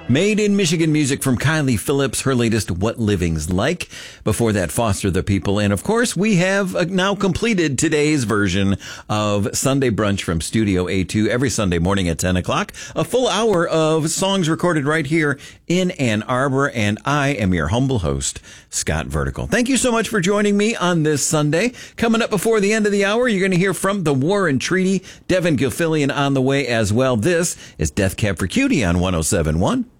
Made in Michigan music from Kylie Phillips, her latest What Living's Like. Before that, Foster the People. And of course, we have now completed today's version of Sunday Brunch from Studio A2 every Sunday morning at 10 o'clock. A full hour of songs recorded right here in Ann Arbor. And I am your humble host, Scott Vertical. Thank you so much for joining me on this Sunday. Coming up before the end of the hour, you're going to hear from The War and Treaty. Devin Gilfillian on the way as well. This is Death Cab for Cutie on 107.1.